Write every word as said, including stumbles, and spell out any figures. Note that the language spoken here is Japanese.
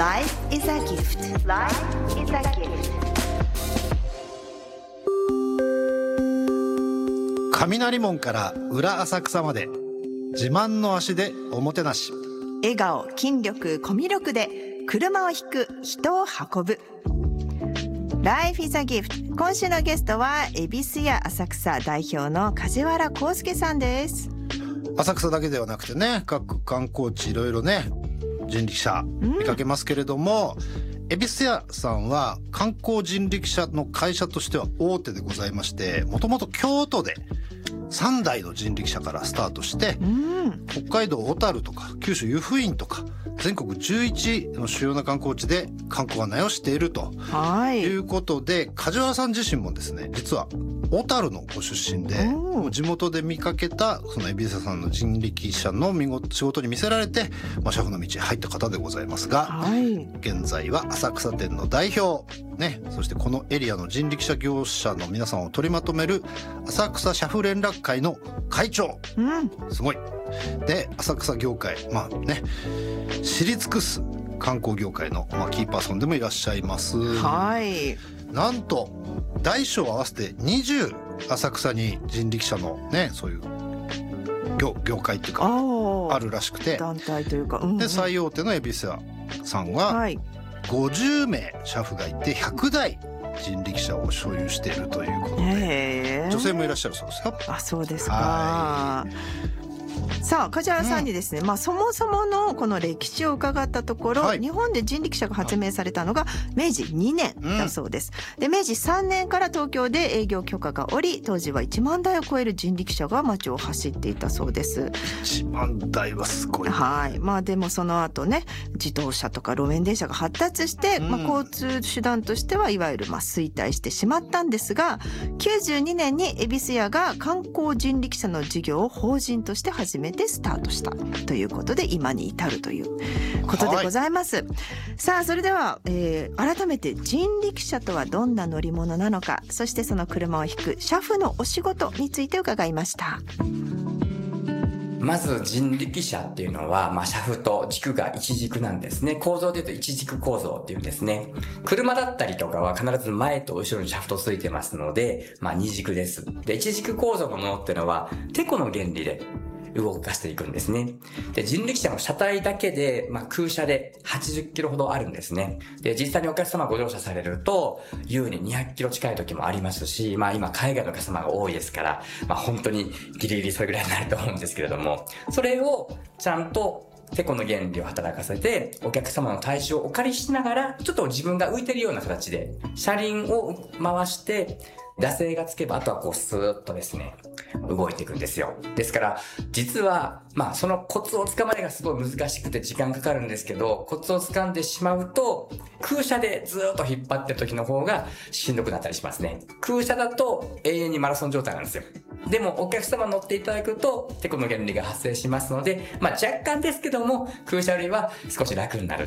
Life is a gift. Life is a gift. 雷門から裏浅草まで自慢の足でおもてなし。 笑顔、筋力、コミュ力で車を引く、人を運ぶ。Life is a gift。 今週のゲストは恵比寿屋浅草代表の梶原康介さんです。 浅草だけではなくてね、各観光地いろいろね人力車見かけますけれども、恵比寿屋さんは観光人力車の会社としては大手でございまして、もともと京都でさんだいの人力車からスタートして、うん、北海道小樽とか九州湯布院とか全国じゅういちの主要な観光地で観光案内をしているということで、梶原さん自身もですね、実は小樽のご出身で、地元で見かけたその恵比寿さんの人力車の見事仕事に魅せられて、まあ、車夫の道へ入った方でございますが、はい、現在は浅草店の代表、ね、そしてこのエリアの人力車業者の皆さんを取りまとめる浅草車夫連絡会の会長、うん、すごいで、浅草業界、まあね、知り尽くす観光業界の、まあ、キーパーソンでもいらっしゃいます。 はい、 なんと大小合わせてにじゅう浅草に人力車のね、そういう 業, 業界っていうかあるらしくて、 団体というか、うんうん、 で最大手の恵比寿屋さんはごじゅうめい車夫がいてひゃくだい人力車を所有しているということで、女性もいらっしゃるそうですよ。 あ、そうですか。さあ梶原さんにですね、うん、まあ、そもそものこの歴史を伺ったところ、はい、日本で人力車が発明されたのがめいじにねんだそうです、うん、でめいじさんねんから東京で営業許可が下り、当時はいちまんだいを超える人力車が街を走っていたそうです。 いちまんだいはすごい、ね、 はい、まあ、でもその後ね、自動車とか路面電車が発達して、うん、まあ、交通手段としてはいわゆるまあ衰退してしまったんですが、きゅうじゅうにねんに恵比寿屋が観光人力車の事業を法人として始めてスタートしたということで、今に至るということでございます、はい、さあそれでは、えー、改めて人力車とはどんな乗り物なのか、そしてその車を引く車夫のお仕事について伺いました。 まず人力車っていうのは、まあ、車夫と軸が一軸なんですね。構造で言うと一軸構造っていうんですね。車だったりとかは必ず前と後ろに車夫とついてますので、まあ、二軸です。で、一軸構造のものっていうのは、テコの原理で動かしていくんですね。で、人力車の車体だけで、まあ、空車ではちじゅっキロほどあるんですね。で、実際にお客様ご乗車されると、優ににひゃくキロ近い時もありますし、まあ今海外のお客様が多いですから、まあ本当にギリギリそれぐらいになると思うんですけれども、それをちゃんとテコの原理を働かせて、お客様の体重をお借りしながら、ちょっと自分が浮いてるような形で、車輪を回して、惰性がつけば、あとはこうスーッとですね、動いていくんですよ。ですから、実は、まあそのコツをつかまれがすごい難しくて時間かかるんですけど、コツをつかんでしまうと、空車でずーっと引っ張ってる時の方がしんどくなったりしますね。空車だと永遠にマラソン状態なんですよ。でもお客様乗っていただくと、テコの原理が発生しますので、まあ若干ですけども、空車よりは少し楽になる。